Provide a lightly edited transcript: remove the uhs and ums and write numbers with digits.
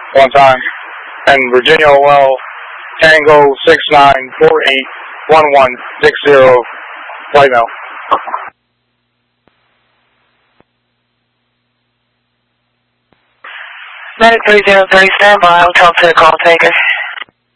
one time. And Virginia OL, Tango 69481160, flight now. 9303, stand by. I'll talk to the call taker.